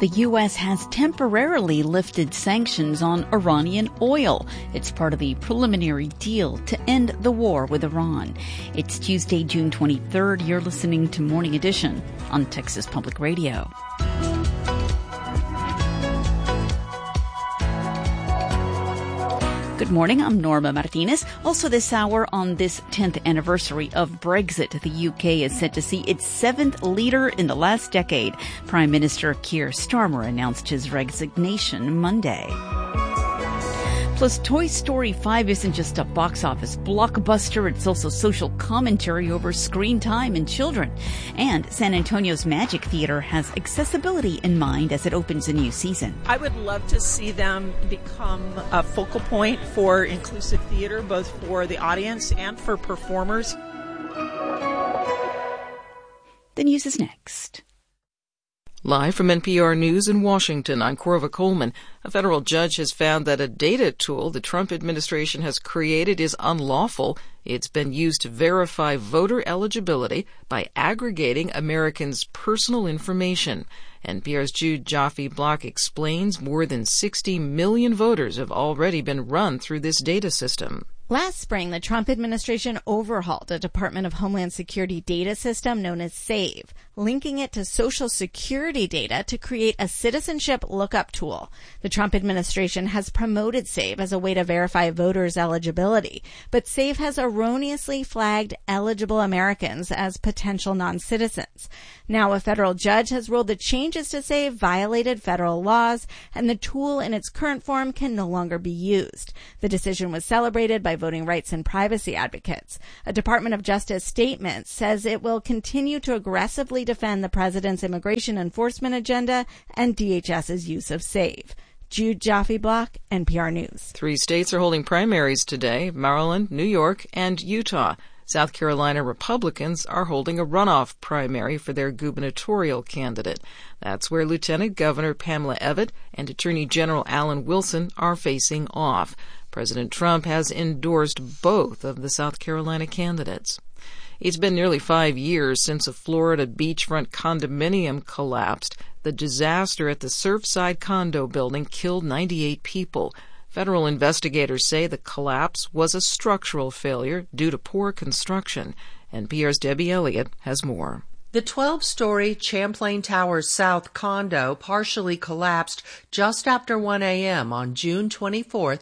The U.S. has temporarily lifted sanctions on Iranian oil. It's part of the preliminary deal to end the war with Iran. It's Tuesday, June 23rd. You're listening to Morning Edition on Texas Public Radio. Good morning, I'm Norma Martinez. Also this hour, on this 10th anniversary of Brexit, the UK is set to see its 7th leader in the last decade. Prime Minister Keir Starmer announced his resignation Monday. Plus, Toy Story 5 isn't just a box office blockbuster, it's also social commentary over screen time and children. And San Antonio's Magic Theater has accessibility in mind as it opens a new season. I would love to see them become a focal point for inclusive theater, both for the audience and for performers. The news is next. Live from NPR News in Washington, I'm Corva Coleman. A federal judge has found that a data tool the Trump administration has created is unlawful. It's been used to verify voter eligibility by aggregating Americans' personal information. NPR's Jude Joffe-Block explains more than 60 million voters have already been run through this data system. Last spring, the Trump administration overhauled a Department of Homeland Security data system known as SAVE, linking it to Social Security data to create a citizenship lookup tool. The Trump administration has promoted SAVE as a way to verify voters' eligibility, but SAVE has erroneously flagged eligible Americans as potential non-citizens. Now, a federal judge has ruled the changes to SAVE violated federal laws, and the tool in its current form can no longer be used. The decision was celebrated by voting rights and privacy advocates. A Department of Justice statement says it will continue to aggressively defend the president's immigration enforcement agenda and DHS's use of SAVE. Jude Joffe-Block, NPR News. 3 states are holding primaries today: Maryland, New York, and Utah. South Carolina Republicans are holding a runoff primary for their gubernatorial candidate. That's where Lieutenant Governor Pamela Evette and Attorney General Alan Wilson are facing off. President Trump has endorsed both of the South Carolina candidates. It's been nearly 5 years since a Florida beachfront condominium collapsed. The disaster at the Surfside condo building killed 98 people. Federal investigators say the collapse was a structural failure due to poor construction. NPR's Debbie Elliott has more. The 12-story Champlain Towers South condo partially collapsed just after 1 a.m. on June 24,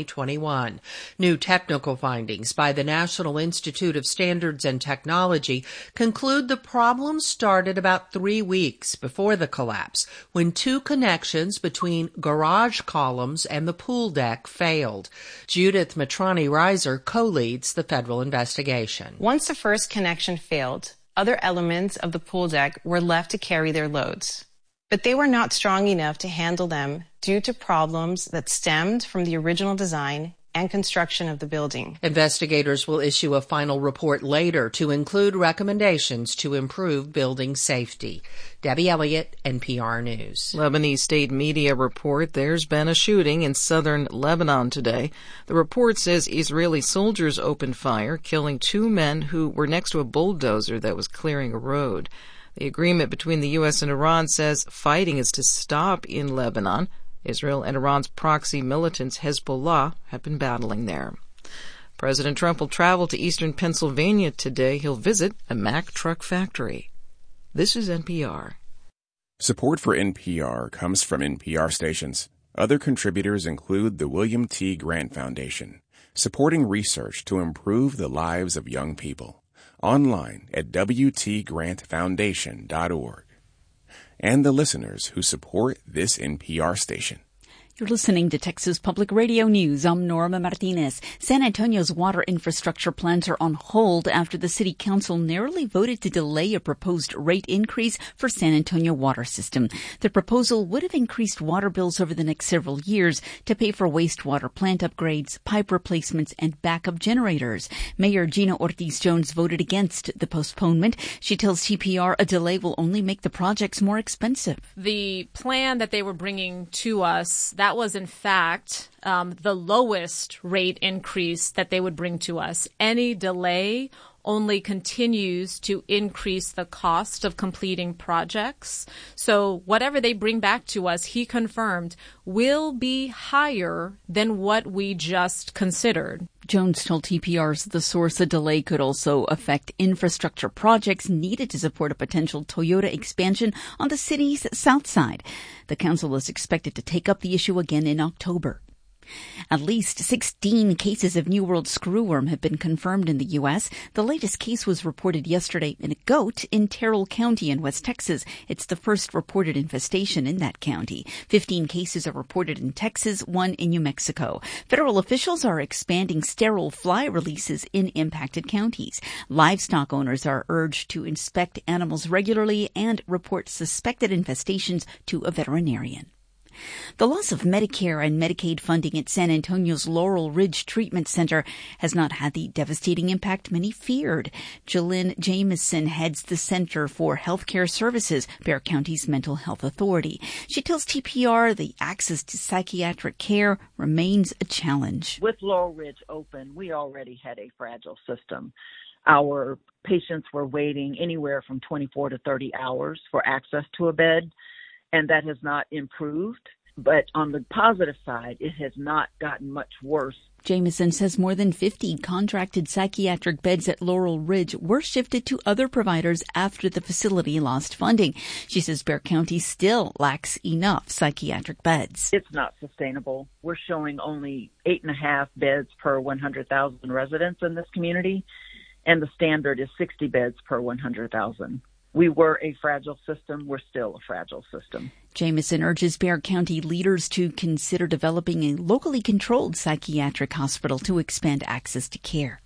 2021. New technical findings by the National Institute of Standards and Technology conclude the problem started about 3 weeks before the collapse, when 2 connections between garage columns and the pool deck failed. Judith Matrani-Reiser co-leads the federal investigation. Once the first connection failed, other elements of the pool deck were left to carry their loads, but they were not strong enough to handle them due to problems that stemmed from the original design and construction of the building. Investigators will issue a final report later to include recommendations to improve building safety. Debbie Elliott, NPR News. Lebanese state media report there's been a shooting in southern Lebanon today. The report says Israeli soldiers opened fire, killing 2 men who were next to a bulldozer that was clearing a road. The agreement between the U.S. and Iran says fighting is to stop in Lebanon. Israel and Iran's proxy militants Hezbollah have been battling there. President Trump will travel to eastern Pennsylvania today. He'll visit a Mack truck factory. This is NPR. Support for NPR comes from NPR stations. Other contributors include the William T. Grant Foundation, supporting research to improve the lives of young people. Online at wtgrantfoundation.org. And the listeners who support this NPR station. You're listening to Texas Public Radio News. I'm Norma Martinez. San Antonio's water infrastructure plans are on hold after the city council narrowly voted to delay a proposed rate increase for San Antonio water system. The proposal would have increased water bills over the next several years to pay for wastewater plant upgrades, pipe replacements, and backup generators. Mayor Gina Ortiz-Jones voted against the postponement. She tells TPR a delay will only make the projects more expensive. The plan that they were bringing to us, that was in fact the lowest rate increase that they would bring to us. Any delay only continues to increase the cost of completing projects. So whatever they bring back to us, he confirmed, will be higher than what we just considered. Jones told TPR's The Source a delay could also affect infrastructure projects needed to support a potential Toyota expansion on the city's south side. The council is expected to take up the issue again in October. At least 16 cases of New World screwworm have been confirmed in the U.S. The latest case was reported yesterday in a goat in Terrell County in West Texas. It's the first reported infestation in that county. 15 cases are reported in Texas, 1 in New Mexico. Federal officials are expanding sterile fly releases in impacted counties. Livestock owners are urged to inspect animals regularly and report suspected infestations to a veterinarian. The loss of Medicare and Medicaid funding at San Antonio's Laurel Ridge Treatment Center has not had the devastating impact many feared. Jalynn Jamison heads the Center for Healthcare Services, Bexar County's mental health authority. She tells TPR the access to psychiatric care remains a challenge. With Laurel Ridge open, we already had a fragile system. Our patients were waiting anywhere from 24 to 30 hours for access to a bed, and that has not improved. But on the positive side, it has not gotten much worse. Jamison says more than 50 contracted psychiatric beds at Laurel Ridge were shifted to other providers after the facility lost funding. She says Bexar County still lacks enough psychiatric beds. It's not sustainable. We're showing only 8.5 beds per 100,000 residents in this community, and the standard is 60 beds per 100,000. We were a fragile system. We're still a fragile system. Jamison urges Bexar County leaders to consider developing a locally controlled psychiatric hospital to expand access to care.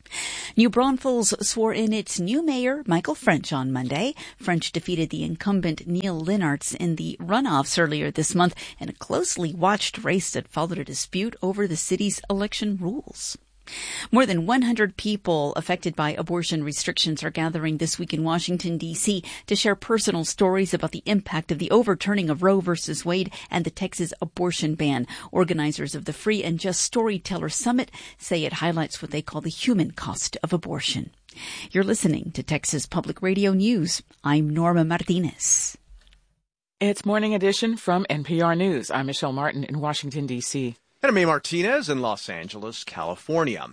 New Braunfels swore in its new mayor, Michael French, on Monday. French defeated the incumbent Neil Lenartz in the runoffs earlier this month in a closely watched race that followed a dispute over the city's election rules. More than 100 people affected by abortion restrictions are gathering this week in Washington, D.C. to share personal stories about the impact of the overturning of Roe v. Wade and the Texas abortion ban. Organizers of the Free and Just Storyteller Summit say it highlights what they call the human cost of abortion. You're listening to Texas Public Radio News. I'm Norma Martinez. It's Morning Edition from NPR News. I'm Michelle Martin in Washington, D.C. And I'm Martinez in Los Angeles, California.